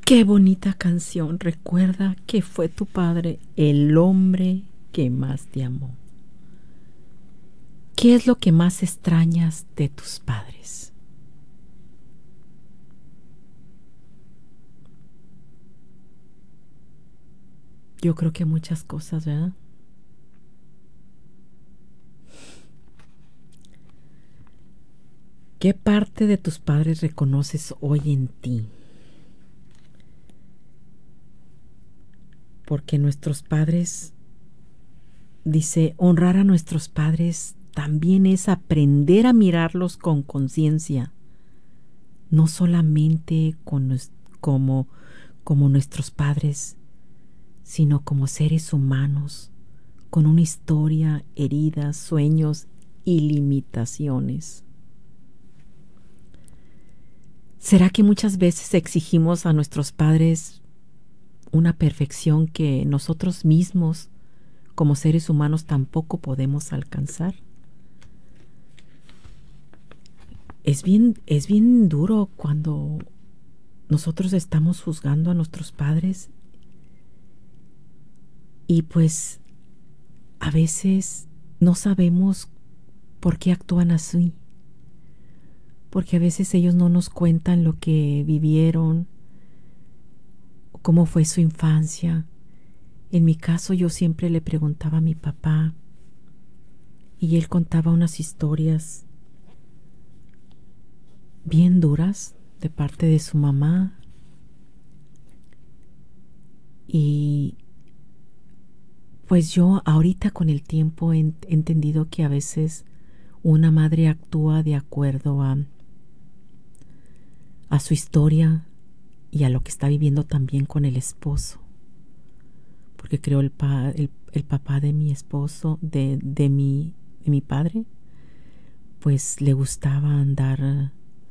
Qué bonita canción. Recuerda que fue tu padre el hombre que más te amó. ¿Qué es lo que más extrañas de tus padres? Yo creo que muchas cosas, ¿verdad? ¿Qué parte de tus padres reconoces hoy en ti? Porque nuestros padres, dice, honrar a nuestros padres también es aprender a mirarlos con conciencia, no solamente como, como nuestros padres, sino como seres humanos, con una historia, heridas, sueños y limitaciones. ¿Será que muchas veces exigimos a nuestros padres una perfección que nosotros mismos, como seres humanos, tampoco podemos alcanzar? Es bien duro cuando nosotros estamos juzgando a nuestros padres y pues a veces no sabemos por qué actúan así, porque a veces ellos no nos cuentan lo que vivieron, cómo fue su infancia. En mi caso yo siempre le preguntaba a mi papá y él contaba unas historias bien duras de parte de su mamá y pues yo ahorita con el tiempo he entendido que a veces una madre actúa de acuerdo a su historia y a lo que está viviendo también con el esposo. Porque creo el papá de mi esposo, de mi padre, pues le gustaba andar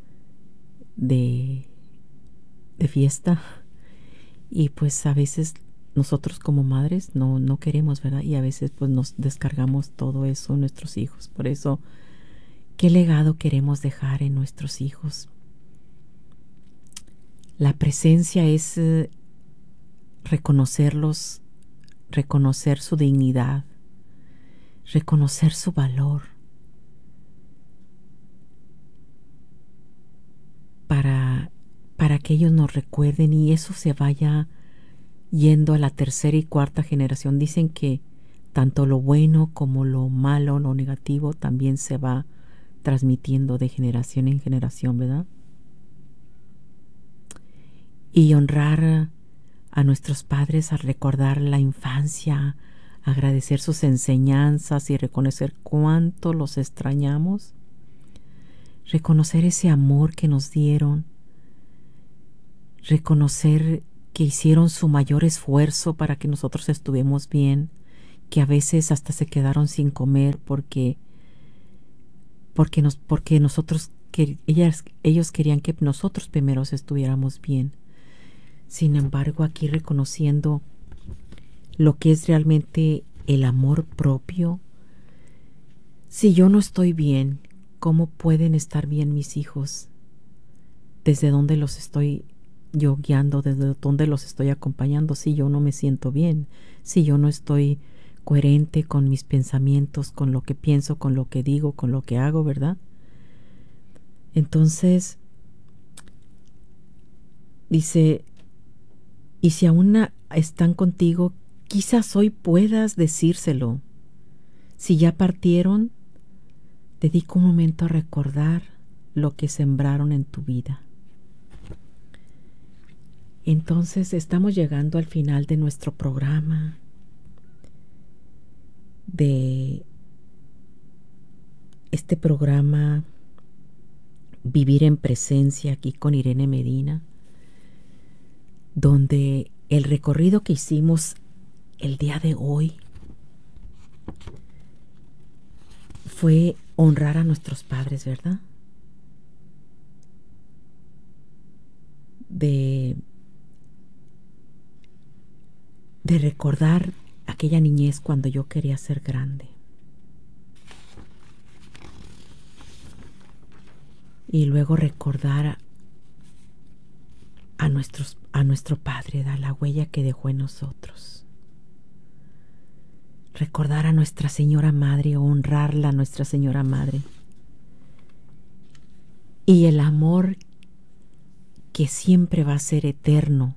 de, de fiesta y pues a veces nosotros como madres no queremos, ¿verdad? Y a veces pues nos descargamos todo eso en nuestros hijos. Por eso, ¿qué legado queremos dejar en nuestros hijos? La presencia es reconocerlos, reconocer su dignidad, reconocer su valor para, para que ellos nos recuerden y eso se vaya yendo a la tercera y cuarta generación. Dicen que tanto lo bueno como lo malo, lo negativo, también se va transmitiendo de generación en generación, ¿verdad? Y honrar a nuestros padres al recordar la infancia, agradecer sus enseñanzas y reconocer cuánto los extrañamos, reconocer ese amor que nos dieron, reconocer que hicieron su mayor esfuerzo para que nosotros estuviéramos bien, que a veces hasta se quedaron sin comer porque nosotros ellos querían que nosotros primero estuviéramos bien. Sin embargo, aquí reconociendo lo que es realmente el amor propio. Si yo no estoy bien, ¿cómo pueden estar bien mis hijos? ¿Desde dónde los estoy yo guiando? ¿Desde dónde los estoy acompañando? Si yo no me siento bien, si yo no estoy coherente con mis pensamientos, con lo que pienso, con lo que digo, con lo que hago, ¿verdad? Entonces, dice, y si aún están contigo, quizás hoy puedas decírselo. Si ya partieron, dedica un momento a recordar lo que sembraron en tu vida. Entonces estamos llegando al final de nuestro programa de este programa Vivir en Presencia aquí con Irene Medina, donde el recorrido que hicimos el día de hoy fue honrar a nuestros padres, ¿verdad? De recordar aquella niñez cuando yo quería ser grande. Y luego recordar a nuestro Padre, a la huella que dejó en nosotros. Recordar a Nuestra Señora Madre, honrarla a Nuestra Señora Madre. Y el amor que siempre va a ser eterno.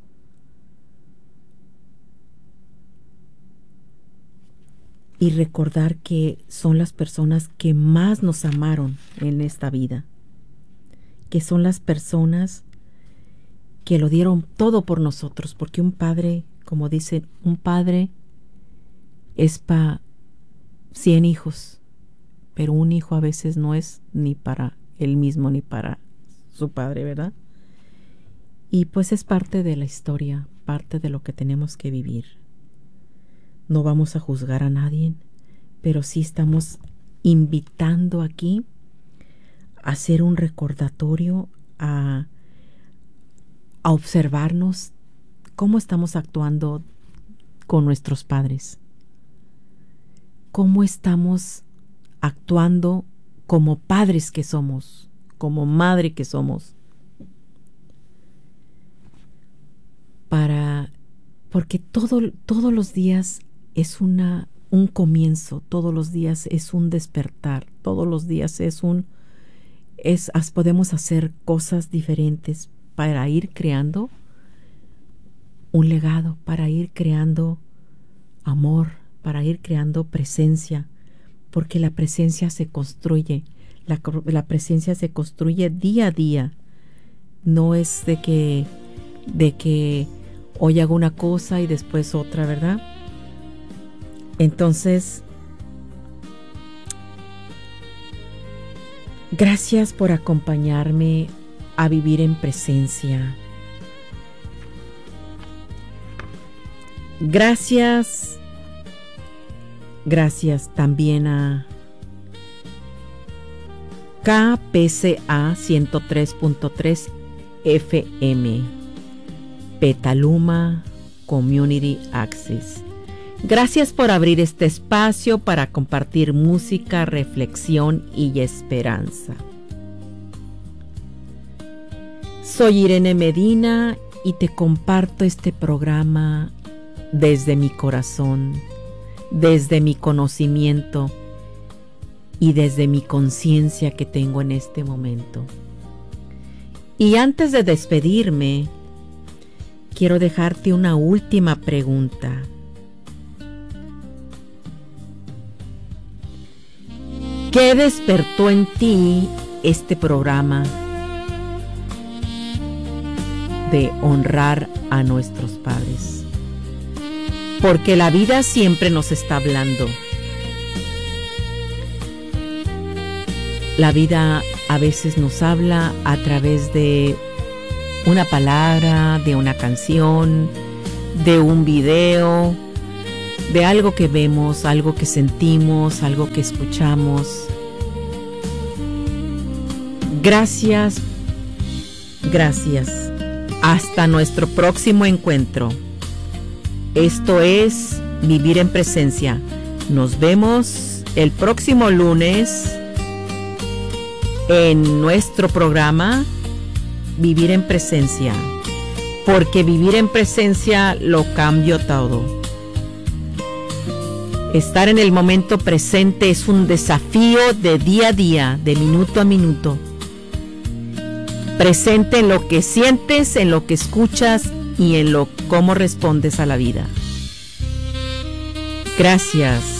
Y recordar que son las personas que más nos amaron en esta vida. Que son las personas que lo dieron todo por nosotros. Porque un padre, como dicen, un padre es para 100 hijos. Pero un hijo a veces no es ni para él mismo ni para su padre, ¿verdad? Y pues es parte de la historia, parte de lo que tenemos que vivir. No vamos a juzgar a nadie, pero sí estamos invitando aquí a hacer un recordatorio, a observarnos cómo estamos actuando con nuestros padres, cómo estamos actuando como padres que somos, como madre que somos, porque todos los días es un comienzo, todos los días es un despertar, todos los días podemos hacer cosas diferentes para ir creando un legado, para ir creando amor, para ir creando presencia, porque la presencia se construye, la presencia se construye día a día. No es de que hoy hago una cosa y después otra, ¿verdad? Entonces, gracias por acompañarme a vivir en presencia. Gracias también a KPCA 103.3 FM, Petaluma Community Access. Gracias por abrir este espacio para compartir música, reflexión y esperanza. Soy Irene Medina y te comparto este programa desde mi corazón, desde mi conocimiento y desde mi conciencia que tengo en este momento. Y antes de despedirme, quiero dejarte una última pregunta. ¿Qué despertó en ti este programa de honrar a nuestros padres? Porque la vida siempre nos está hablando. La vida a veces nos habla a través de una palabra, de una canción, de un video, de algo que vemos, algo que sentimos, algo que escuchamos. Gracias. Hasta nuestro próximo encuentro. Esto es Vivir en Presencia. Nos vemos el próximo lunes en nuestro programa Vivir en Presencia, porque vivir en presencia lo cambia todo. Estar en el momento presente es un desafío de día a día, de minuto a minuto. Presente en lo que sientes, en lo que escuchas y en cómo respondes a la vida. Gracias.